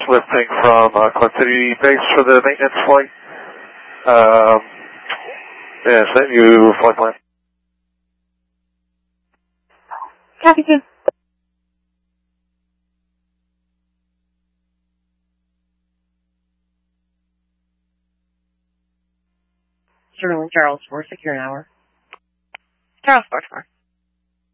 lifting from Quad City base for the maintenance flight. Yeah, sent you flight plan. Copy, Jim. Sterling Charles 4, secure an hour. Charles 4.